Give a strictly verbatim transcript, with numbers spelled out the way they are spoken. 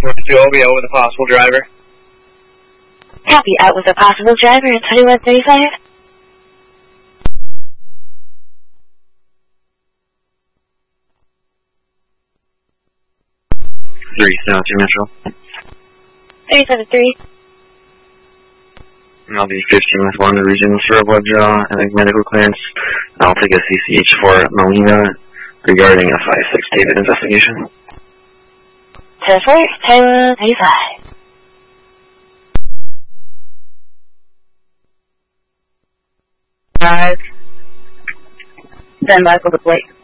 forty-two O B O with a possible driver. Copy, out with a possible driver at twenty-one thirty-five. three seven two Metro. three seven three. I'll be fifteen with one, the region for blood draw and medical clearance. I'll take a C C H for Molina regarding a five six David investigation. ten four, twenty-one thirty-five. Five. Stand by for the plate.